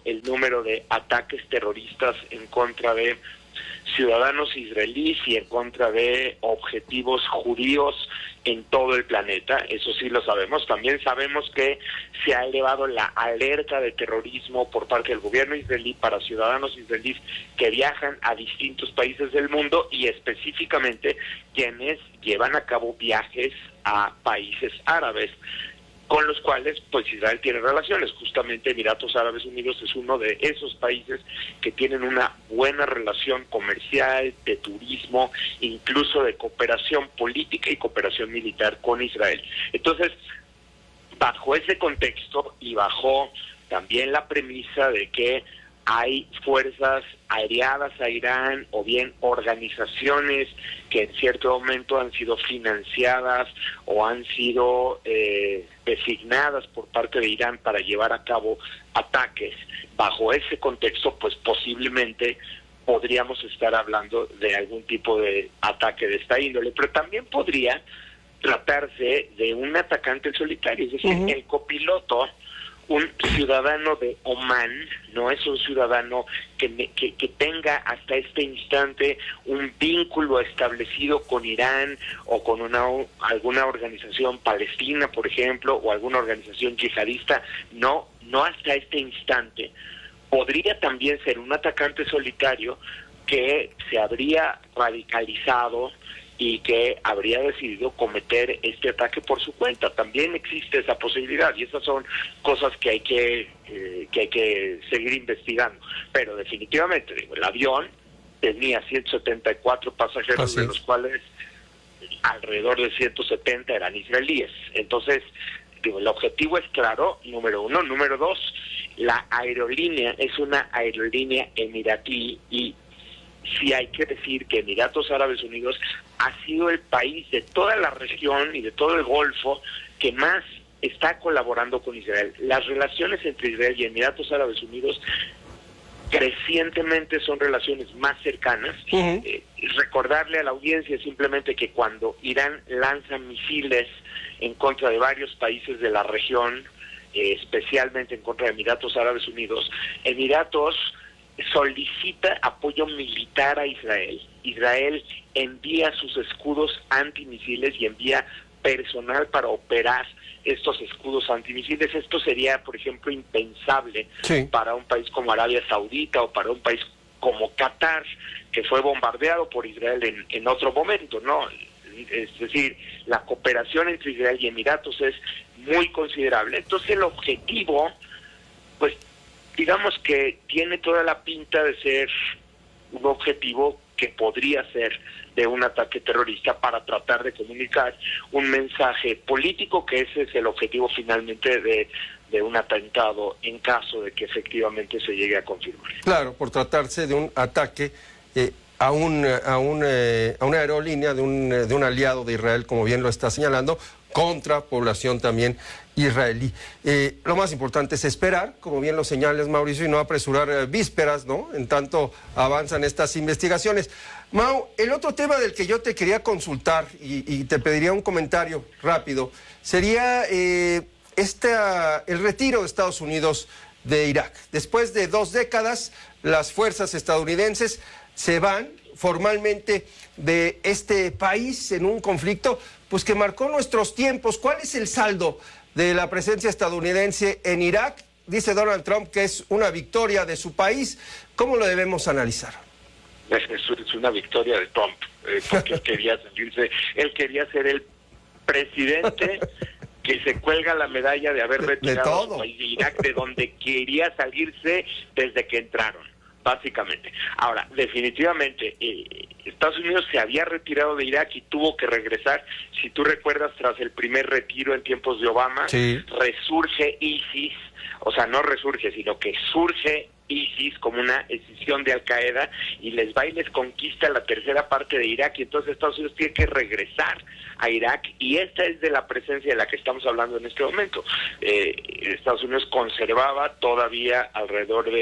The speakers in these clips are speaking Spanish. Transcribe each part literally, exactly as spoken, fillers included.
el número de ataques terroristas en contra de ciudadanos israelíes y en contra de objetivos judíos en todo el planeta. Eso sí lo sabemos. También sabemos que se ha elevado la alerta de terrorismo por parte del gobierno israelí para ciudadanos israelíes que viajan a distintos países del mundo y específicamente quienes llevan a cabo viajes a países árabes, con los cuales pues Israel tiene relaciones. Justamente Emiratos Árabes Unidos es uno de esos países que tienen una buena relación comercial, de turismo, incluso de cooperación política y cooperación militar con Israel. Entonces, bajo ese contexto y bajo también la premisa de que hay fuerzas aliadas a Irán o bien organizaciones que en cierto momento han sido financiadas o han sido eh, designadas por parte de Irán para llevar a cabo ataques. Bajo ese contexto, pues posiblemente podríamos estar hablando de algún tipo de ataque de esta índole, pero también podría tratarse de un atacante solitario, es decir, uh-huh. el copiloto, un ciudadano de Omán, no es un ciudadano que, que, que tenga hasta este instante un vínculo establecido con Irán o con una alguna organización palestina, por ejemplo, o alguna organización yihadista, no, no hasta este instante. Podría también ser un atacante solitario que se habría radicalizado y que habría decidido cometer este ataque por su cuenta. También existe esa posibilidad y esas son cosas que hay que eh, que hay que seguir investigando. Pero definitivamente, digo, el avión tenía ciento setenta y cuatro pasajeros, de los cuales alrededor de ciento setenta eran israelíes. Entonces, digo, el objetivo es claro, número uno. Número dos, la aerolínea es una aerolínea emiratí y sí hay que decir que Emiratos Árabes Unidos ha sido el país de toda la región y de todo el Golfo que más está colaborando con Israel. Las relaciones entre Israel y Emiratos Árabes Unidos crecientemente son relaciones más cercanas. Uh-huh. Eh, recordarle a la audiencia simplemente que cuando Irán lanza misiles en contra de varios países de la región, eh, especialmente en contra de Emiratos Árabes Unidos, Emiratos solicita apoyo militar a Israel. Israel envía sus escudos antimisiles y envía personal para operar estos escudos antimisiles. Esto sería, por ejemplo, impensable sí. para un país como Arabia Saudita o para un país como Qatar, que fue bombardeado por Israel en, en otro momento, ¿no? Es decir, la cooperación entre Israel y Emiratos es muy considerable. Entonces el objetivo, pues digamos que tiene toda la pinta de ser un objetivo que podría ser de un ataque terrorista para tratar de comunicar un mensaje político, que ese es el objetivo finalmente de, de un atentado en caso de que efectivamente se llegue a confirmar. Claro, por tratarse de un ataque eh, a, un, a, un, eh, a una aerolínea de un, de un aliado de Israel, como bien lo está señalando, contra población también israelí. Eh, lo más importante es esperar, como bien lo señales, Mauricio, y no apresurar eh, vísperas, ¿no? En tanto avanzan estas investigaciones. Mau, el otro tema del que yo te quería consultar y, y te pediría un comentario rápido sería eh, esta, el retiro de Estados Unidos de Irak. Después de dos décadas, las fuerzas estadounidenses se van formalmente de este país en un conflicto pues que marcó nuestros tiempos. ¿Cuál es el saldo de la presencia estadounidense en Irak? Dice Donald Trump que es una victoria de su país. ¿Cómo lo debemos analizar? Es, es una victoria de Trump, eh, porque él quería salirse, él quería ser el presidente que se cuelga la medalla de haber retirado a su país de Irak, de donde quería salirse desde que entraron, básicamente. Ahora, definitivamente, eh, Estados Unidos se había retirado de Irak y tuvo que regresar. Si tú recuerdas, tras el primer retiro en tiempos de Obama, sí. resurge ISIS, o sea, no resurge, sino que surge ISIS como una escisión de Al Qaeda y les va y les conquista la tercera parte de Irak, y entonces Estados Unidos tiene que regresar a Irak, y esta es de la presencia de la que estamos hablando en este momento. Eh, Estados Unidos conservaba todavía alrededor de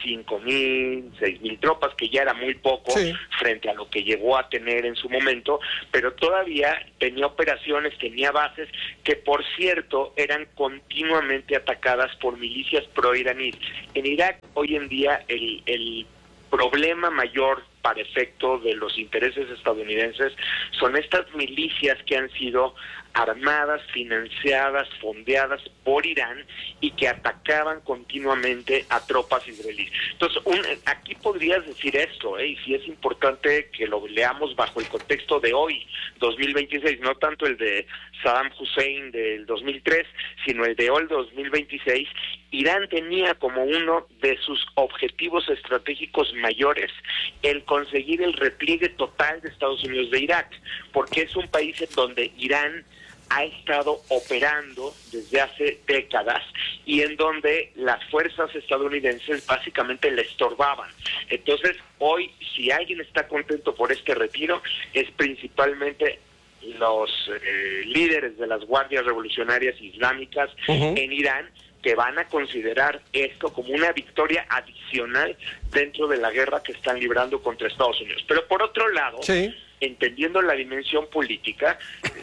cinco mil, seis mil tropas, que ya era muy poco sí. frente a lo que llegó a tener en su momento, pero todavía tenía operaciones, tenía bases que, por cierto, eran continuamente atacadas por milicias proiraníes. En Irak, hoy en día, el, el problema mayor para efecto de los intereses estadounidenses son estas milicias que han sido armadas, financiadas, fondeadas por Irán y que atacaban continuamente a tropas israelíes. Entonces, un, aquí podrías decir esto, ¿eh? Y sí es importante que lo leamos bajo el contexto de hoy, dos mil veintiséis, no tanto el de Saddam Hussein del dos mil tres, sino el de hoy, dos mil veintiséis. Irán tenía como uno de sus objetivos estratégicos mayores el conseguir el repliegue total de Estados Unidos de Irak, porque es un país en donde Irán ha estado operando desde hace décadas y en donde las fuerzas estadounidenses básicamente le estorbaban. Entonces, hoy, si alguien está contento por este retiro, es principalmente los eh, líderes de las guardias revolucionarias islámicas uh-huh. en Irán, que van a considerar esto como una victoria adicional dentro de la guerra que están librando contra Estados Unidos. Pero por otro lado, sí. entendiendo la dimensión política,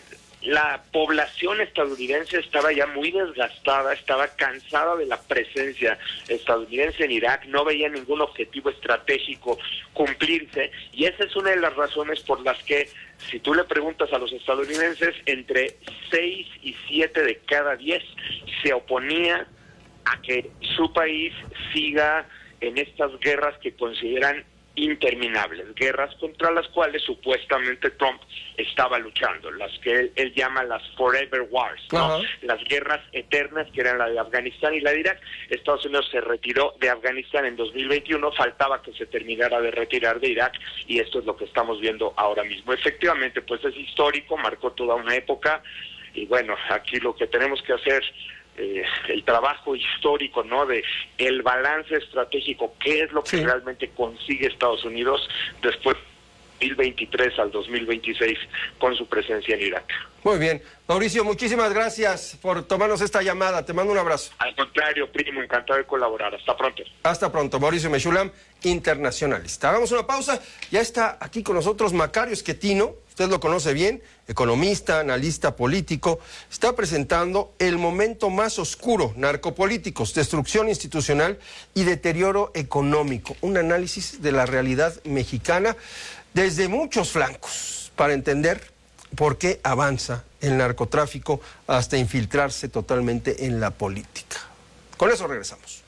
la población estadounidense estaba ya muy desgastada, estaba cansada de la presencia estadounidense en Irak, no veía ningún objetivo estratégico cumplirse, y esa es una de las razones por las que, si tú le preguntas a los estadounidenses, entre seis y siete de cada diez se oponía a que su país siga en estas guerras que consideran interminables, guerras contra las cuales supuestamente Trump estaba luchando, las que él, él llama las Forever Wars, ¿no? Uh-huh. Las guerras eternas, que eran la de Afganistán y la de Irak. Estados Unidos se retiró de Afganistán en dos mil veintiuno, faltaba que se terminara de retirar de Irak, y esto es lo que estamos viendo ahora mismo. Efectivamente, pues es histórico, marcó toda una época, y bueno, aquí lo que tenemos que hacer, Eh, el trabajo histórico, ¿no?, de el balance estratégico, qué es lo que sí. realmente consigue Estados Unidos después de dos mil veintitrés al dos mil veintiséis con su presencia en Irak. Muy bien. Mauricio, muchísimas gracias por tomarnos esta llamada. Te mando un abrazo. Al contrario, primo, encantado de colaborar. Hasta pronto. Hasta pronto. Mauricio Meshulam, internacionalista. Hagamos una pausa. Ya está aquí con nosotros Macario Schettino. Usted lo conoce bien, economista, analista político. Está presentando El momento más oscuro, narcopolíticos, destrucción institucional y deterioro económico. Un análisis de la realidad mexicana desde muchos flancos para entender por qué avanza el narcotráfico hasta infiltrarse totalmente en la política. Con eso regresamos.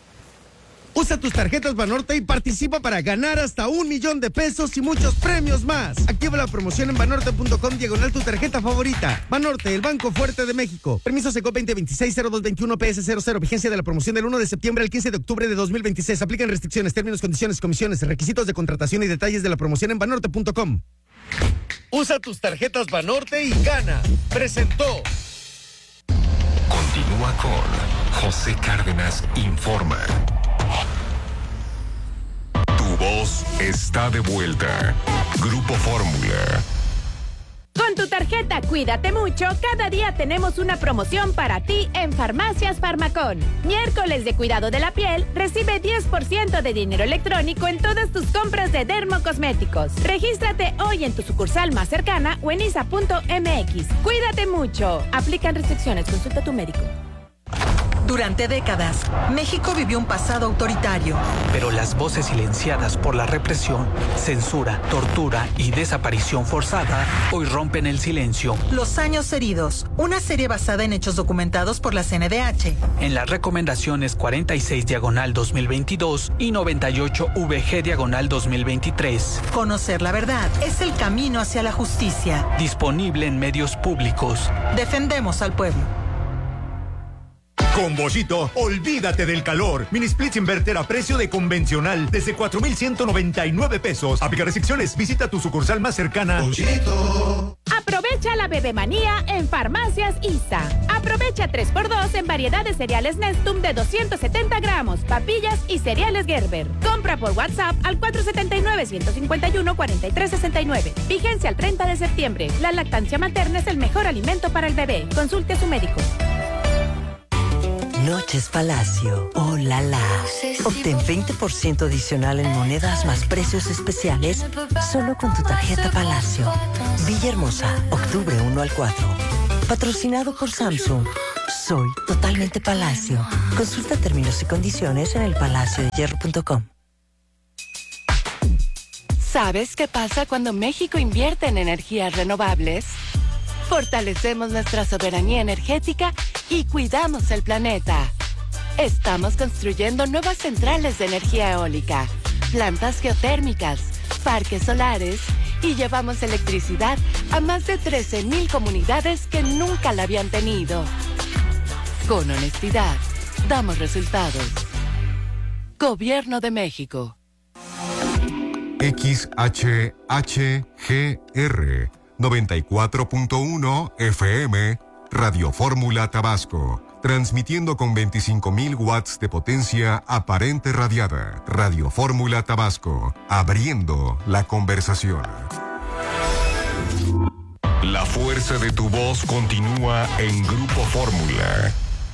Usa tus tarjetas Banorte y participa para ganar hasta un millón de pesos y muchos premios más. Activa la promoción en banorte punto com diagonal tu tarjeta favorita. Banorte, el Banco Fuerte de México. Permiso Seco veinte veintiséis cero dos veintiuno P S cero cero. Vigencia de la promoción del uno de septiembre al quince de octubre de dos mil veintiséis. Aplican restricciones, términos, condiciones, comisiones, requisitos de contratación y detalles de la promoción en banorte punto com. Usa tus tarjetas Banorte y gana. Presentó. Continúa con José Cárdenas Informa. Tu voz está de vuelta. Grupo Fórmula. Con tu tarjeta Cuídate Mucho, cada día tenemos una promoción para ti en Farmacias Farmacón. Miércoles de cuidado de la piel, recibe diez por ciento de dinero electrónico en todas tus compras de dermocosméticos. Regístrate hoy en tu sucursal más cercana o en I S A punto M X. Cuídate Mucho. Aplican restricciones. Consulta a tu médico. Durante décadas, México vivió un pasado autoritario. Pero las voces silenciadas por la represión, censura, tortura y desaparición forzada hoy rompen el silencio. Los años heridos, una serie basada en hechos documentados por la C N D H. En las recomendaciones cuarenta y seis diagonal dos mil veintidós y noventa y ocho V G diagonal dos mil veintitrés. Conocer la verdad es el camino hacia la justicia. Disponible en medios públicos. Defendemos al pueblo. Con Bollito, olvídate del calor. Mini splits inverter a precio de convencional desde cuatro mil ciento noventa y nueve pesos. Aplica restricciones. Visita tu sucursal más cercana. Bollito. Aprovecha la bebemanía en Farmacias I S A. Aprovecha tres por dos en variedad de cereales Nestum de doscientos setenta gramos, papillas y cereales Gerber. Compra por WhatsApp al cuatro siete nueve, uno cinco uno, cuatro tres seis nueve. Vigencia al treinta de septiembre. La lactancia materna es el mejor alimento para el bebé. Consulte a su médico. Noches Palacio. ¡Oh, la, la! Obtén veinte por ciento adicional en monedas más precios especiales solo con tu tarjeta Palacio. Villahermosa, octubre uno al cuatro. Patrocinado por Samsung. Soy totalmente Palacio. Consulta términos y condiciones en el palacio de hierro punto com. ¿Sabes qué pasa cuando México invierte en energías renovables? Fortalecemos nuestra soberanía energética y cuidamos el planeta. Estamos construyendo nuevas centrales de energía eólica, plantas geotérmicas, parques solares y llevamos electricidad a más de trece mil comunidades que nunca la habían tenido. Con honestidad, damos resultados. Gobierno de México. X H H G R noventa y cuatro punto uno F M, Radio Fórmula Tabasco, transmitiendo con veinticinco mil watts de potencia aparente radiada. Radio Fórmula Tabasco, abriendo la conversación. La fuerza de tu voz continúa en Grupo Fórmula.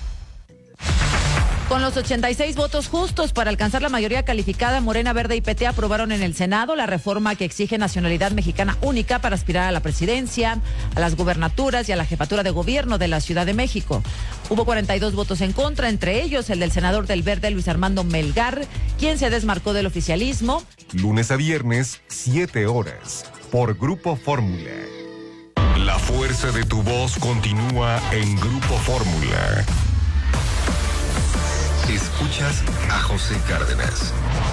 Con los ochenta y seis votos justos para alcanzar la mayoría calificada, Morena, Verde y P T aprobaron en el Senado la reforma que exige nacionalidad mexicana única para aspirar a la presidencia, a las gubernaturas y a la jefatura de gobierno de la Ciudad de México. Hubo cuarenta y dos votos en contra, entre ellos el del senador del Verde, Luis Armando Melgar, quien se desmarcó del oficialismo. Lunes a viernes, siete horas, por Grupo Fórmula. La fuerza de tu voz continúa en Grupo Fórmula. Escuchas a José Cárdenas.